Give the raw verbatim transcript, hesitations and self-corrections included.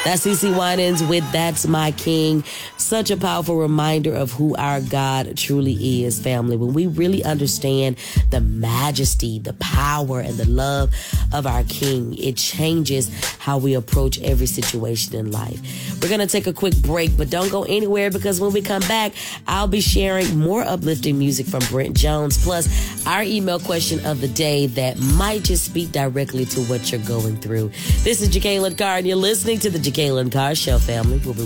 That's CeCe Winans with That's My King. Such a powerful reminder of who our God truly is, family. When we really understand the majesty, the power, and the love of our King, it changes how we approach every situation in life. We're going to take a quick break, but don't go anywhere, because when we come back, I'll be sharing more uplifting music from Brent Jones, plus our email question of the day that might just speak directly to what you're going through. This is Jekalyn Carr, and you're listening to the Jekalyn Carr Show, family. We'll be